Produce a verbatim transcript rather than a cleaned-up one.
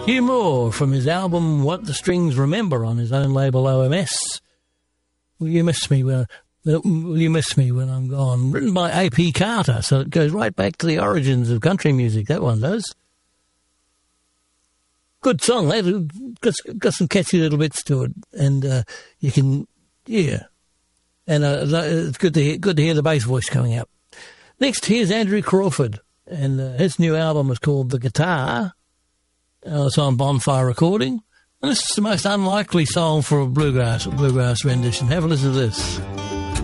Hugh Moore from his album What the Strings Remember on his own label O M S. Will you miss me when Will you miss me when I'm gone? Written by A P Carter, so it goes right back to the origins of country music. That one does. Good song. Got, got some catchy little bits to it, and uh, you can, yeah. And uh, it's good to hear, good to hear the bass voice coming up. Next, here's Andrew Crawford, and uh, his new album is called The Guitar. Uh, it's on Bonfire Recording, and this is the most unlikely song for a bluegrass, a bluegrass rendition. Have a listen to this.